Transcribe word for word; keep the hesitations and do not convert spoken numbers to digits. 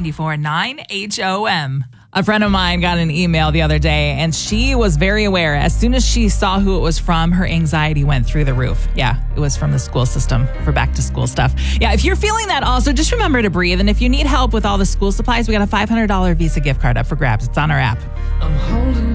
ninety-four point nine H O M. A friend of mine got an email the other day, and she was very aware. As soon as she saw who it was from, her anxiety went through the roof. Yeah, it was from the school system for back to school stuff. Yeah, if you're feeling that also, just remember to breathe. And if you need help with all the school supplies, we got a five hundred dollars Visa gift card up for grabs. It's on our app. I'm holding